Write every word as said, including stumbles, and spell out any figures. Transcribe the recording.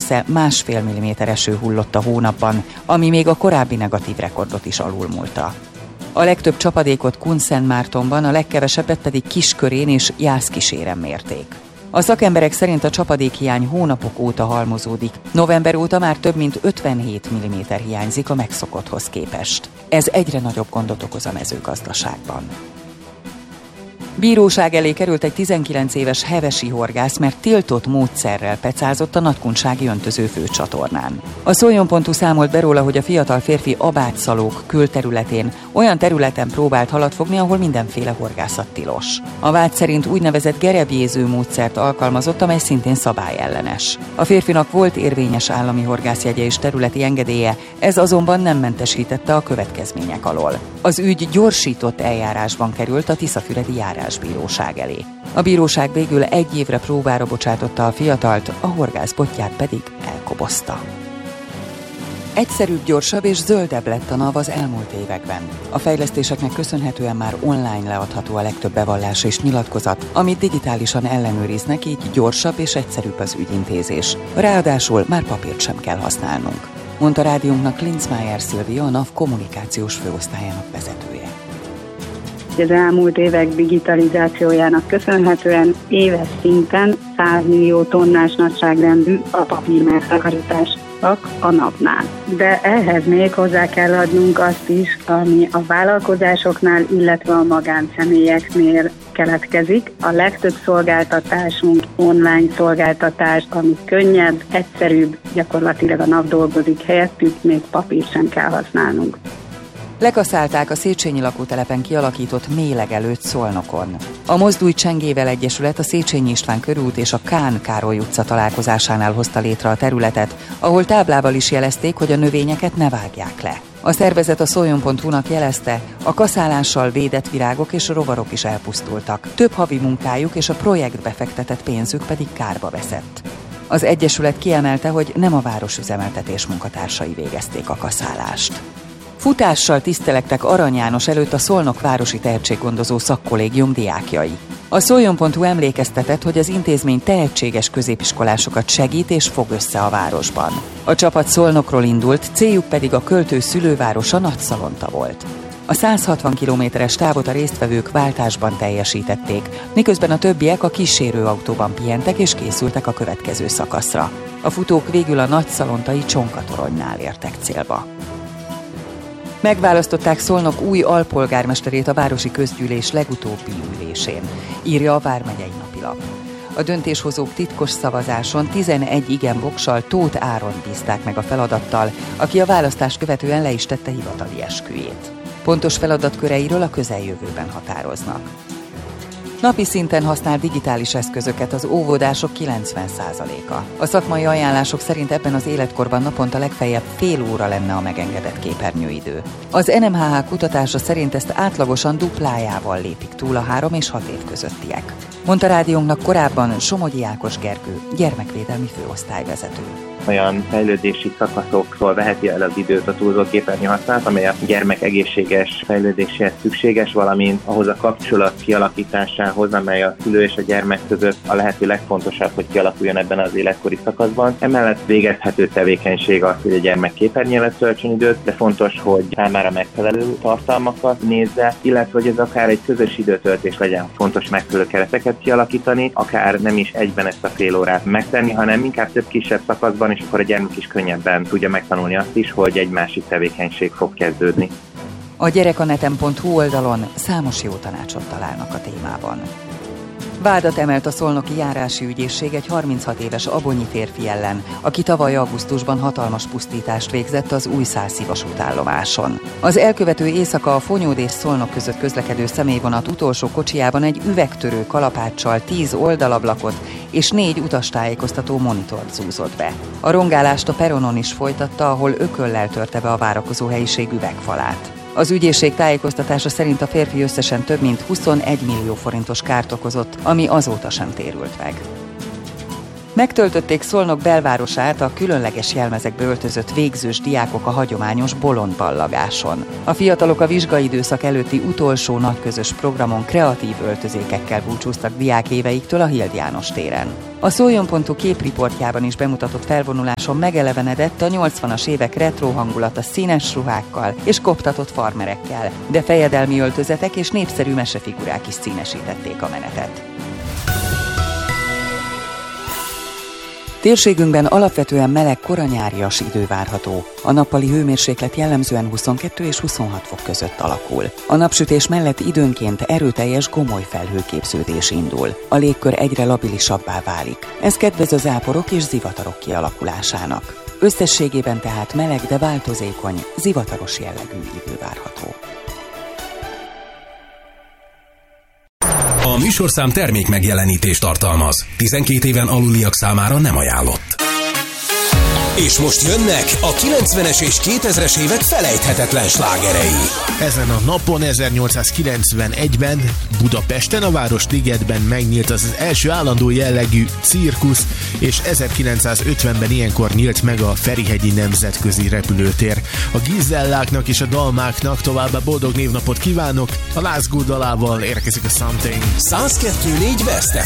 mindössze másfél milliméter eső hullott a hónapban, ami még a korábbi negatív rekordot is alulmúlta. A legtöbb csapadékot Kunszentmártonban, a legkevesebbet pedig Kiskörén és Jászkíséren mérték. A szakemberek szerint a csapadékhiány hónapok óta halmozódik. November óta már több mint ötvenhét milliméter hiányzik a megszokotthoz képest. Ez egyre nagyobb gondot okoz a mezőgazdaságban. Bíróság elé került egy tizenkilenc éves hevesi horgász, mert tiltott módszerrel pecázott a Nagykunsági öntöző főcsatornán. A Szoljon pont hu számolt be róla, hogy a fiatal férfi Abátszalók külterületén olyan területen próbált halat fogni, ahol mindenféle horgászat tilos. A vád szerint úgynevezett gerebjéző módszert alkalmazott, amely szintén szabályellenes. A férfinak volt érvényes állami horgászjegye és területi engedélye, ez azonban nem mentesítette a következmények alól. Az ügy gyorsított eljárásban került a Tiszafüredi járásbíróság elé. A bíróság végül egy évre próbára bocsátotta a fiatalt, a horgász botját pedig elkobozta. Egyszerűbb, gyorsabb és zöldebb lett a NAV az elmúlt években. A fejlesztéseknek köszönhetően már online leadható a legtöbb bevallás és nyilatkozat, amit digitálisan ellenőriznek, így gyorsabb és egyszerűbb az ügyintézés. Ráadásul már papírt sem kell használnunk, mondta rádiónknak Linzmeier Szilvia, a NAV kommunikációs főosztályának vezetője. Az elmúlt évek digitalizációjának köszönhetően éves szinten száz millió tonnás nagyságrendű a papír megtakarítás a NAV-nál. De ehhez még hozzá kell adnunk azt is, ami a vállalkozásoknál, illetve a magánszemélyeknél keletkezik. A legtöbb szolgáltatásunk online szolgáltatás, ami könnyebb, egyszerűbb, gyakorlatilag a NAV dolgozik helyettük, még papír sem kell használnunk. Lekaszálták a Széchenyi lakótelepen kialakított mélegelőt Szolnokon. A Mozdulj Csengével Egyesület a Széchenyi István körút és a Kán Károly utca találkozásánál hozta létre a területet, ahol táblával is jelezték, hogy a növényeket ne vágják le. A szervezet a Szoljon pont hu-nak jelezte, a kaszálással védett virágok és rovarok is elpusztultak. Több havi munkájuk és a projektbe fektetett pénzük pedig kárba veszett. Az egyesület kiemelte, hogy nem a városüzemeltetés munkatársai végezték a kaszálást. Futással tisztelektek Arany János előtt a Szolnok városi tehetséggondozó szakkollégium diákjai. A Szoljon pont hu emlékeztetett, hogy az intézmény tehetséges középiskolásokat segít és fog össze a városban. A csapat Szolnokról indult, céljuk pedig a költő szülővárosa Nagyszalonta volt. A száz hatvan kilométeres távot a résztvevők váltásban teljesítették, miközben a többiek a kísérőautóban pihentek és készültek a következő szakaszra. A futók végül a nagyszalontai Csonka-toronynál értek célba. Megválasztották Szolnok új alpolgármesterét a városi közgyűlés legutóbbi ülésén, írja a Vármegyei Napilap. A döntéshozók titkos szavazáson tizenegy igen voksal Tóth Áront bízták meg a feladattal, aki a választás követően le is tette hivatali esküjét. Pontos feladatköreiről a közeljövőben határoznak. Napi szinten használ digitális eszközöket az óvodások kilencven százaléka. A szakmai ajánlások szerint ebben az életkorban naponta legfeljebb fél óra lenne a megengedett képernyőidő. Az en em há há kutatása szerint ezt átlagosan duplájával lépik túl a három és hat év közöttiek. Mondta rádiónknak korábban Somogyi Ákos Gergő, gyermekvédelmi főosztályvezető. Olyan fejlődési szakaszokról veheti el az időt a túlzott képernyő használat, amely a gyermek egészséges fejlődéséhez szükséges, valamint ahhoz a kapcsolat kialakításához, amely a szülő és a gyermek között a lehető legfontosabb, hogy kialakuljon ebben az életkori szakaszban. Emellett végezhető tevékenység az, hogy a gyermek képernyő előtt töltsön időt, de fontos, hogy számára megfelelő tartalmakat nézze, illetve hogy ez akár egy közös időtöltés legyen. Fontos megfelelő kereteket kialakítani, akár nem is egyben ezt a fél órát megtenni, hanem inkább több kisebb szakaszban, és akkor a gyermek is könnyebben tudja megtanulni azt is, hogy egy másik tevékenység fog kezdődni. A gyerekaneten pont hu oldalon számos jó tanácsot találnak a témában. Vádat emelt a szolnoki járási ügyészség egy harminchat éves abonyi férfi ellen, aki tavaly augusztusban hatalmas pusztítást végzett az Újszászi vasútállomáson. Az elkövető éjszaka a Fonyód és Szolnok között közlekedő személyvonat utolsó kocsijában egy üvegtörő kalapáccsal tíz oldalablakot és négy utastájékoztató monitort zúzott be. A rongálást a peronon is folytatta, ahol ököllel törte be a várakozó helyiség üvegfalát. Az ügyészség tájékoztatása szerint a férfi összesen több mint huszonegy millió forintos kárt okozott, ami azóta sem térült meg. Megtöltötték Szolnok belvárosát a különleges jelmezekbe öltözött végzős diákok a hagyományos bolondballagáson. A fiatalok a vizsgaidőszak előtti utolsó nagyközös programon kreatív öltözékekkel búcsúztak diákéveiktől a Hild János téren. A Szoljon pont hu képriportjában is bemutatott felvonuláson megelevenedett a nyolcvanas évek retro hangulata színes ruhákkal és koptatott farmerekkel, de fejedelmi öltözetek és népszerű mesefigurák is színesítették a menetet. Térségünkben alapvetően meleg koranyárias idő várható. A nappali hőmérséklet jellemzően huszonkettő és huszonhat fok között alakul. A napsütés mellett időnként erőteljes gomoly felhőképződés indul. A légkör egyre labilisabbá válik. Ez kedvez a záporok és zivatarok kialakulásának. Összességében tehát meleg, de változékony, zivataros jellegű idő várható. A műsorszám termék megjelenítést tartalmaz. tizenkét éven aluliak számára nem ajánlott. És most jönnek a kilencvenes és kétezres évek felejthetetlen slágerei. Ezen a napon ezernyolcszázkilencvenegyben Budapesten a Városligetben megnyílt az, az első állandó jellegű cirkusz, és ezerkilencszázötvenben ilyenkor nyílt meg a Ferihegyi nemzetközi repülőtér. A Gizelláknak és a Dalmáknak továbbá boldog névnapot kívánok. A Lázgó dalával érkezik a Something. száz kettő pont négy West ef